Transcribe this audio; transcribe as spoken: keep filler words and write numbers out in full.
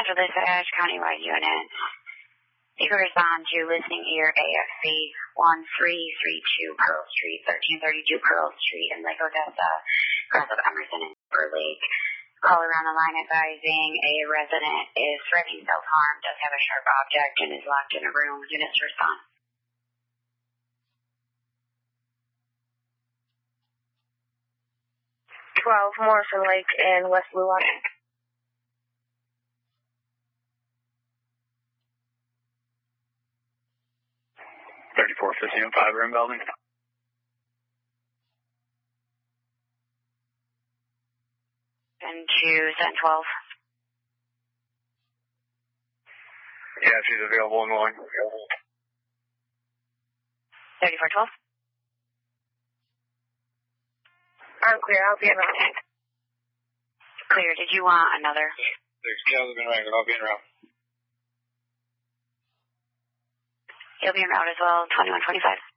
Central Dispatch, countywide unit. You can respond to listening ear A F C one three three two Pearl Street, thirteen thirty-two Pearl Street in Lake Odessa, across of Emerson and Silver Lake. Caller on the line advising a resident is threatening self-harm, does have a sharp object, and is locked in a room. Units respond. twelve Morrison Lake in West Blue Water. thirty-four fifty and five room building. And to seven twelve. Yeah, she's available in the line. thirty-four twelve. I'm clear. I'll be around. Clear. Did you want another? Six Kel's been ringing. I'll be in route. He'll be in route as well, twenty-one twenty-five.